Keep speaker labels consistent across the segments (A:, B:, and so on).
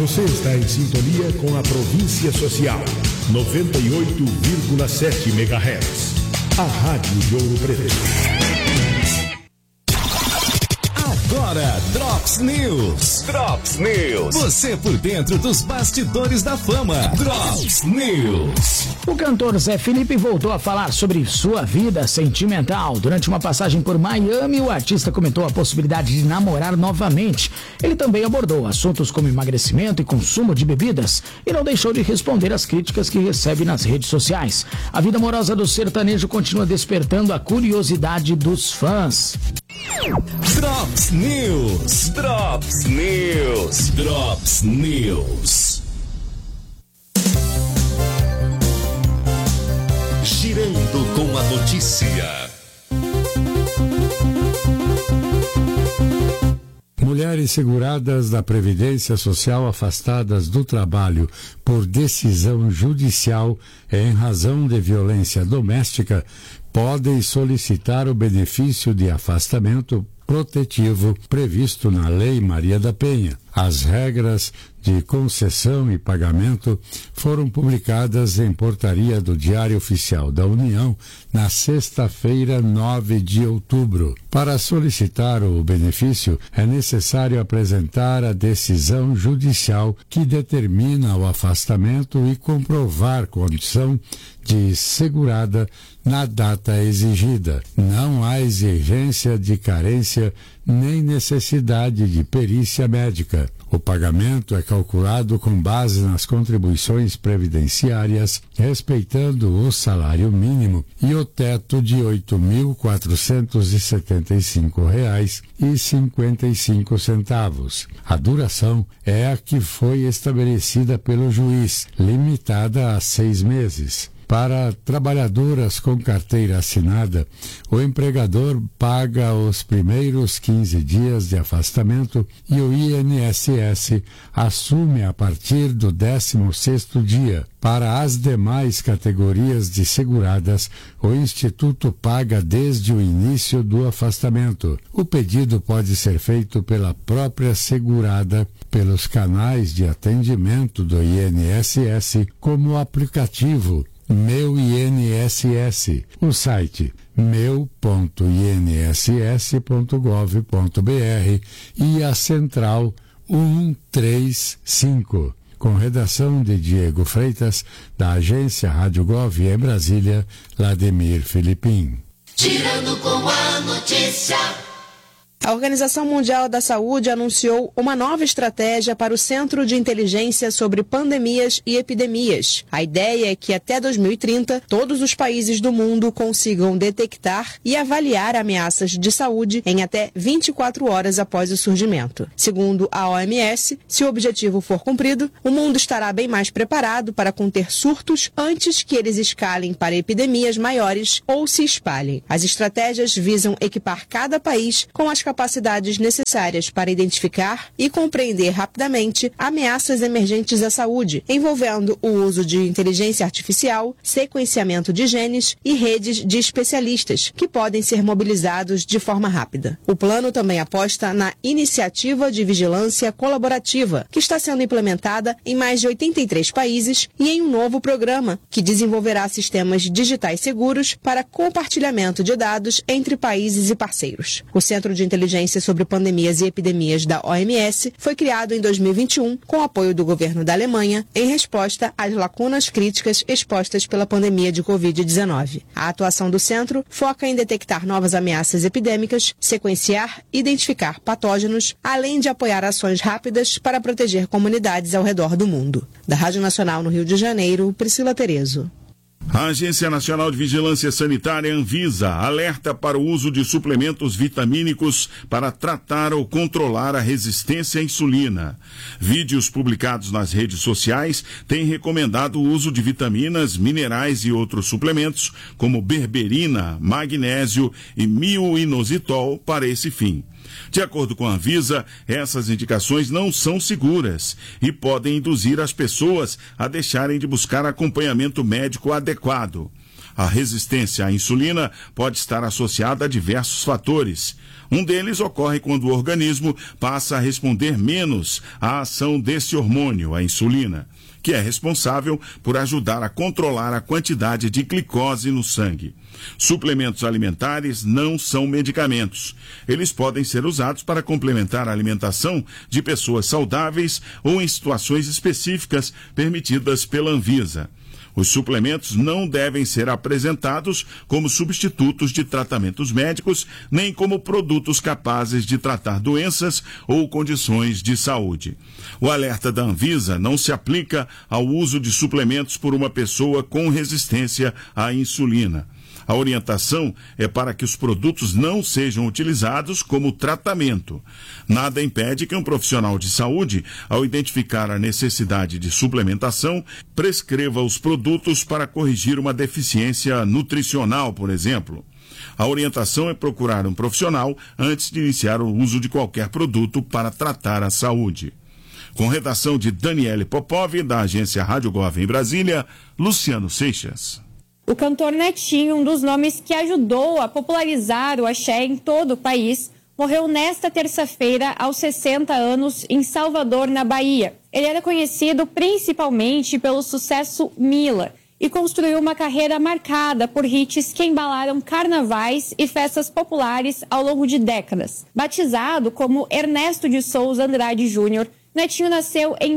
A: Você está em sintonia com a Província Social, 98,7 MHz. A Rádio de Ouro Preto.
B: Agora, Drops News. Drops News. Você por dentro dos bastidores da fama. Drops News.
C: O cantor Zé Felipe voltou a falar sobre sua vida sentimental. Durante uma passagem por Miami, o artista comentou a possibilidade de namorar novamente. Ele também abordou assuntos como emagrecimento e consumo de bebidas e não deixou de responder às críticas que recebe nas redes sociais. A vida amorosa do sertanejo continua despertando a curiosidade dos fãs.
B: Drops News. Drops News. Drops News. Girando com a notícia.
D: Mulheres seguradas da Previdência Social afastadas do trabalho por decisão judicial em razão de violência doméstica podem solicitar o benefício de afastamento protetivo previsto na Lei Maria da Penha. As regras de concessão e pagamento foram publicadas em portaria do Diário Oficial da União na sexta-feira, 9 de outubro. Para solicitar o benefício, é necessário apresentar a decisão judicial que determina o afastamento e comprovar condição de segurada na data exigida. Não há exigência de carência nem necessidade de perícia médica. O pagamento é calculado com base nas contribuições previdenciárias, respeitando o salário mínimo e o teto de R$ 8.475,55. A duração é a que foi estabelecida pelo juiz, limitada a 6 meses. Para trabalhadoras com carteira assinada, o empregador paga os primeiros 15 dias de afastamento e o INSS assume a partir do 16º dia. Para as demais categorias de seguradas, o Instituto paga desde o início do afastamento. O pedido pode ser feito pela própria segurada, pelos canais de atendimento do INSS, como o aplicativo Meu INSS, o site meu.inss.gov.br e a central 135. Com redação de Diego Freitas, da agência Rádio Gov em Brasília, Lademir Filipim.
E: Girando com a notícia.
F: A Organização Mundial da Saúde anunciou uma nova estratégia para o Centro de Inteligência sobre Pandemias e Epidemias. A ideia é que até 2030, todos os países do mundo consigam detectar e avaliar ameaças de saúde em até 24 horas após o surgimento. Segundo a OMS, se o objetivo for cumprido, o mundo estará bem mais preparado para conter surtos antes que eles escalem para epidemias maiores ou se espalhem. As estratégias visam equipar cada país com as capacidades necessárias para identificar e compreender rapidamente ameaças emergentes à saúde, envolvendo o uso de inteligência artificial, sequenciamento de genes e redes de especialistas, que podem ser mobilizados de forma rápida. O plano também aposta na Iniciativa de Vigilância Colaborativa, que está sendo implementada em mais de 83 países, e em um novo programa, que desenvolverá sistemas digitais seguros para compartilhamento de dados entre países e parceiros. O Centro de Inteligência sobre Pandemias e Epidemias da OMS foi criado em 2021 com apoio do governo da Alemanha em resposta às lacunas críticas expostas pela pandemia de Covid-19. A atuação do centro foca em detectar novas ameaças epidêmicas, sequenciar e identificar patógenos, além de apoiar ações rápidas para proteger comunidades ao redor do mundo. Da Rádio Nacional no Rio de Janeiro, Priscila Terezo.
G: A Agência Nacional de Vigilância Sanitária Anvisa alerta para o uso de suplementos vitamínicos para tratar ou controlar a resistência à insulina. Vídeos publicados nas redes sociais têm recomendado o uso de vitaminas, minerais e outros suplementos, como berberina, magnésio e mioinositol para esse fim. De acordo com a Anvisa, essas indicações não são seguras e podem induzir as pessoas a deixarem de buscar acompanhamento médico adequado. A resistência à insulina pode estar associada a diversos fatores. Um deles ocorre quando o organismo passa a responder menos à ação desse hormônio, a insulina, que é responsável por ajudar a controlar a quantidade de glicose no sangue. Suplementos alimentares não são medicamentos. Eles podem ser usados para complementar a alimentação de pessoas saudáveis ou em situações específicas permitidas pela Anvisa. Os suplementos não devem ser apresentados como substitutos de tratamentos médicos, nem como produtos capazes de tratar doenças ou condições de saúde. O alerta da Anvisa não se aplica ao uso de suplementos por uma pessoa com resistência à insulina. A orientação é para que os produtos não sejam utilizados como tratamento. Nada impede que um profissional de saúde, ao identificar a necessidade de suplementação, prescreva os produtos para corrigir uma deficiência nutricional, por exemplo. A orientação é procurar um profissional antes de iniciar o uso de qualquer produto para tratar a saúde. Com redação de Daniele Popov, da agência Rádio Gov em Brasília, Luciano Seixas.
H: O cantor Netinho, um dos nomes que ajudou a popularizar o axé em todo o país, morreu nesta terça-feira aos 60 anos em Salvador, na Bahia. Ele era conhecido principalmente pelo sucesso Mila e construiu uma carreira marcada por hits que embalaram carnavais e festas populares ao longo de décadas. Batizado como Ernesto de Souza Andrade Júnior, Netinho nasceu em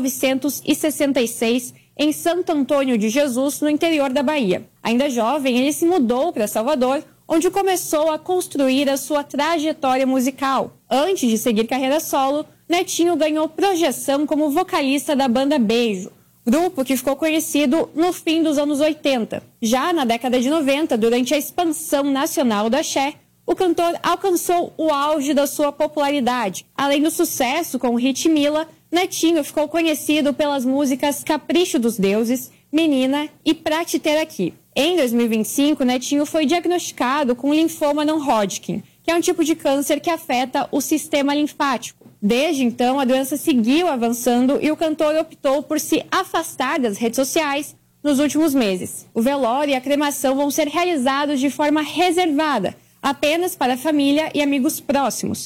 H: 1966 em Santo Antônio de Jesus, no interior da Bahia. Ainda jovem, ele se mudou para Salvador, onde começou a construir a sua trajetória musical. Antes de seguir carreira solo, Netinho ganhou projeção como vocalista da banda Beijo, grupo que ficou conhecido no fim dos anos 80. Já na década de 90, durante a expansão nacional do axé, o cantor alcançou o auge da sua popularidade. Além do sucesso com o hit Mila, Netinho ficou conhecido pelas músicas Capricho dos Deuses, Menina e Pra Te Ter Aqui. Em 2025, Netinho foi diagnosticado com linfoma não-Hodgkin, que é um tipo de câncer que afeta o sistema linfático. Desde então, a doença seguiu avançando e o cantor optou por se afastar das redes sociais nos últimos meses. O velório e a cremação vão ser realizados de forma reservada, apenas para a família e amigos próximos.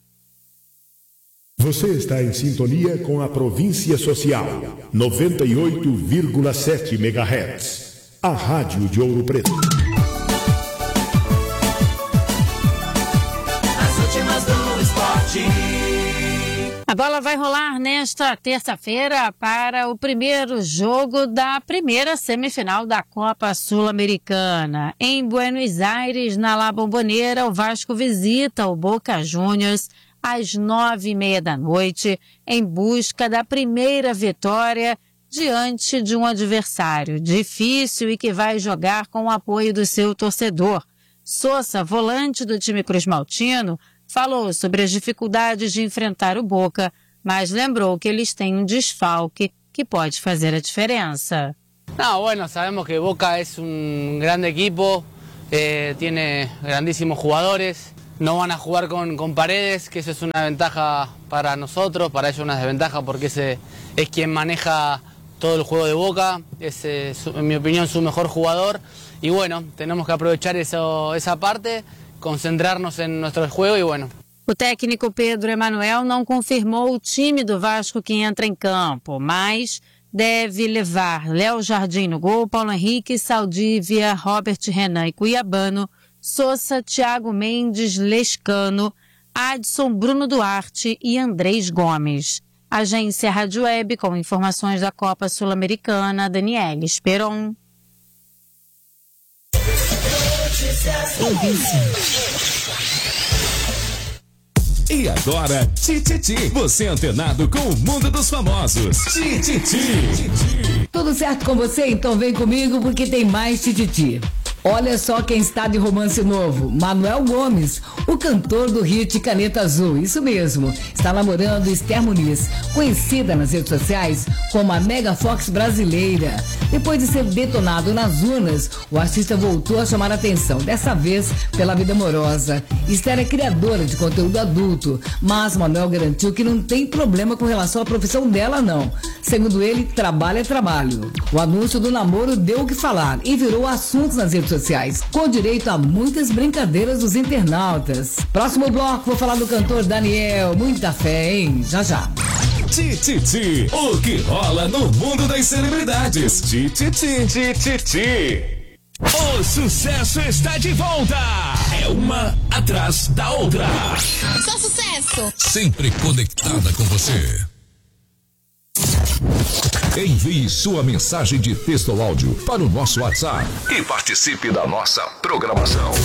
A: Você está em sintonia com a Província Social, 98,7 MHz. A Rádio de Ouro Preto.
E: As últimas do esporte.
I: A bola vai rolar nesta terça-feira para o primeiro jogo da primeira semifinal da Copa Sul-Americana. Em Buenos Aires, na La Bombonera, o Vasco visita o Boca Juniors às 9h30 da noite, em busca da primeira vitória diante de um adversário difícil e que vai jogar com o apoio do seu torcedor. Sousa, volante do time Cruz Maltino, falou sobre as dificuldades de enfrentar o Boca, mas lembrou que eles têm um desfalque que pode fazer a diferença.
J: Bueno, sabemos que Boca es un grande equipo, tiene grandísimos jugadores. No van a jugar con Paredes, que eso es una ventaja para nosotros, para ellos una desventaja porque ese es quien maneja todo el juego de Boca, es en mi opinión su mejor jugador y bueno, tenemos que aprovechar esa parte, concentrarnos en nuestro juego y bueno.
I: O técnico Pedro Emanuel não confirmou o time do Vasco que entra em campo, mas deve levar Léo Jardim no gol, Paulo Henrique, Saldívia, Robert Renan e Cuiabano, Sousa, Thiago Mendes, Lescano, Adson, Bruno Duarte e Andrés Gomes. Agência Rádio Web, com informações da Copa Sul-Americana, Daniele Esperon.
B: E agora, Tititi. Você antenado com o mundo dos famosos. Tititi.
K: Tudo certo com você? Então vem comigo porque tem mais Tititi. Olha só quem está de romance novo, Manuel Gomes, o cantor do hit Caneta Azul, isso mesmo, está namorando Esther Muniz, conhecida nas redes sociais como a Mega Fox brasileira. Depois de ser detonado nas urnas, o artista voltou a chamar a atenção, dessa vez pela vida amorosa. Esther é criadora de conteúdo adulto, mas Manuel garantiu que não tem problema com relação à profissão dela não. Segundo ele, trabalho é trabalho. O anúncio do namoro deu o que falar e virou assunto nas redes sociais, com direito a muitas brincadeiras dos internautas. Próximo bloco, vou falar do cantor Daniel. Muita fé, hein? Já já.
B: Tititi, o que rola no mundo das celebridades. Tititi. O sucesso está de volta. É uma atrás da outra.
L: Só sucesso.
B: Sempre conectada com você. Envie sua mensagem de texto ou áudio para o nosso WhatsApp e participe da nossa programação.